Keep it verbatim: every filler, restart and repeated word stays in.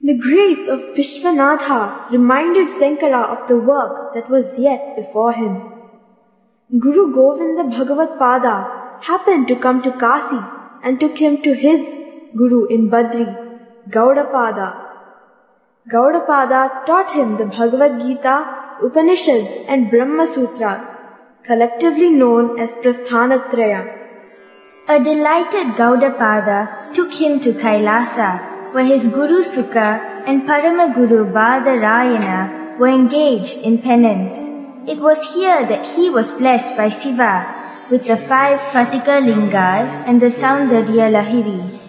The grace of Vishwanatha reminded Sankara of the work that was yet before him. Guru Govinda Bhagavad Pada happened to come to Kasi and took him to his Guru in Badri, Gaudapada. Gaudapada taught him the Bhagavad Gita, Upanishads and Brahma Sutras, collectively known as Prasthanatraya. A delighted Gaudapada took him to Kailasa, where his Guru Sukha and Paramaguru Badarayana were engaged in penance. It was here that he was blessed by Siva with the five Spatika Lingas and the Saundarya Lahiri.